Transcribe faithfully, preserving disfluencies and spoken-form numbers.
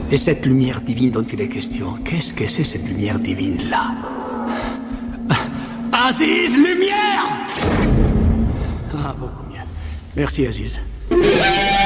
Et cette lumière divine dont il est question, qu'est-ce que c'est cette lumière divine-là? Aziz, lumière! Ah, beaucoup mieux. Merci, Aziz.